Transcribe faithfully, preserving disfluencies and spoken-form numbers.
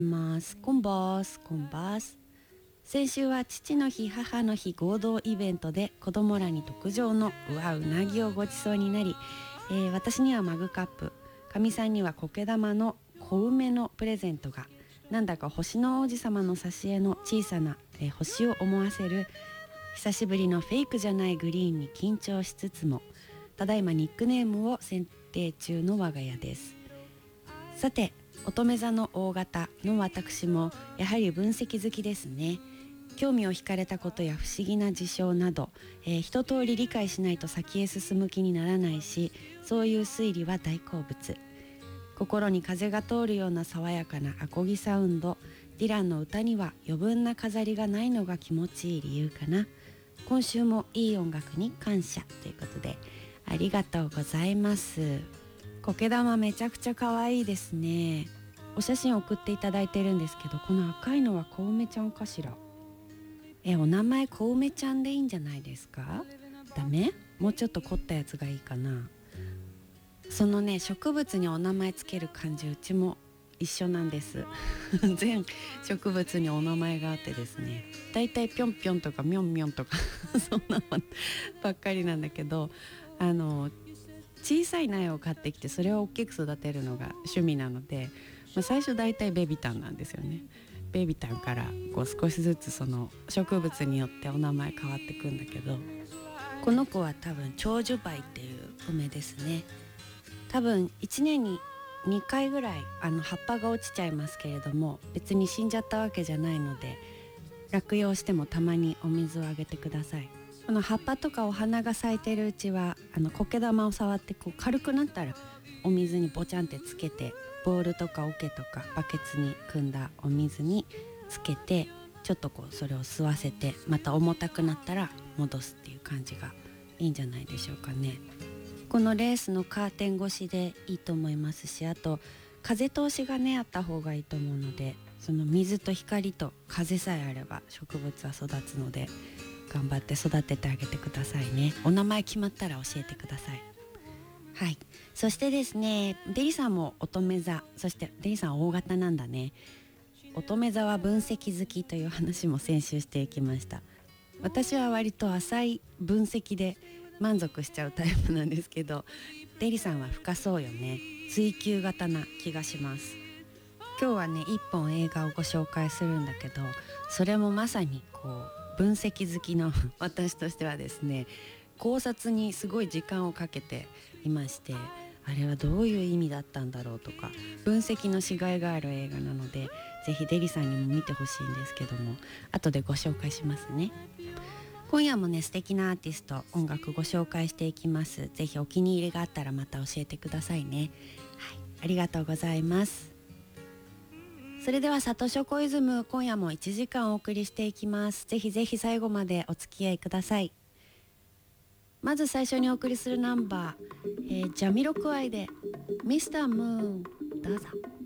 ますこんばすこんばす。先週は父の日母の日合同イベントで子供らに特上のうわうなぎをごちそうになり、えー私にはマグカップ、かみさんには苔玉の小梅のプレゼントが、なんだか星の王子様の挿絵の小さな、えー星を思わせる久しぶりのフェイクじゃないグリーンに緊張しつつも、ただいまニックネームを選定中の我が家です。さて、乙女座の大型の私もやはり分析好きですね。興味を惹かれたことや不思議な事象など、えー一通り理解しないと先へ進む気にならないし、そういう推理は大好物。心に風が通るような爽やかなアコギサウンド、ディランの歌には余分な飾りがないのが気持ちいい理由かな。今週もいい音楽に感謝ということで、ありがとうございます。苔玉めちゃくちゃ可愛いですね。お写真送っていただいてるんですけど、この赤いのは小梅ちゃんかしら。え、お名前小梅ちゃんでいいんじゃないですか？ダメ？もうちょっと凝ったやつがいいかな。そのね、植物にお名前つける漢字、うちも一緒なんです全植物にお名前があってですね、だいたいぴょんぴょんとかみょんみょんとかそんなのばっかりなんだけど、あの小さい苗を買ってきてそれを大きく育てるのが趣味なので、まあ、最初だいたいベビタンなんですよね。ベビタンからこう少しずつその植物によってお名前変わってくんだけど、この子は多分長寿梅っていう梅ですね。多分いちねんににかいぐらいあの葉っぱが落ちちゃいますけれども、別に死んじゃったわけじゃないので、落葉してもたまにお水をあげてください。この葉っぱとかお花が咲いてるうちはあの苔玉を触ってこう軽くなったらお水にボチャンってつけて、ボウルとか桶とかバケツに汲んだお水につけて、ちょっとこうそれを吸わせて、また重たくなったら戻すっていう感じがいいんじゃないでしょうかね。このレースのカーテン越しでいいと思いますし、あと風通しがねあった方がいいと思うので、その水と光と風さえあれば植物は育つので、頑張って育ててあげてくださいね。お名前決まったら教えてください。はい。そしてですね、デリさんも乙女座、そしてデリさん大型なんだね。乙女座は分析好きという話も先週していきました。私は割と浅い分析で満足しちゃうタイプなんですけど、デリさんは深そうよね。追求型な気がします。今日はね、一本映画をご紹介するんだけど、それもまさにこう分析好きの私としてはですね、考察にすごい時間をかけていまして、あれはどういう意味だったんだろうとか、分析のしがいがある映画なので、ぜひデリさんにも見てほしいんですけども、後でご紹介しますね。今夜もね、素敵なアーティスト音楽ご紹介していきます。ぜひお気に入りがあったらまた教えてくださいね。はい、ありがとうございます。それではサトショコイズム、今夜もいちじかんお送りしていきます。ぜひぜひ最後までお付き合いください。まず最初にお送りするナンバー、えー、ジャミロクワイでミスタームーン、どうぞ。